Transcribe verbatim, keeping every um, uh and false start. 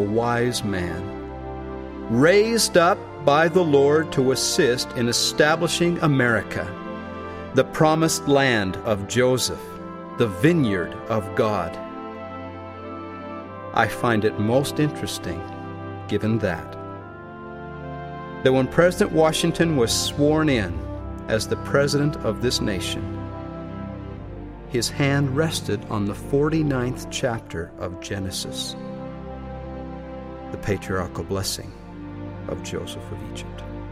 wise man, raised up by the Lord to assist in establishing America, the promised land of Joseph, the vineyard of God. I find it most interesting, given that, that when President Washington was sworn in as the President of this nation, his hand rested on the forty-ninth chapter of Genesis, the patriarchal blessing of Joseph of Egypt.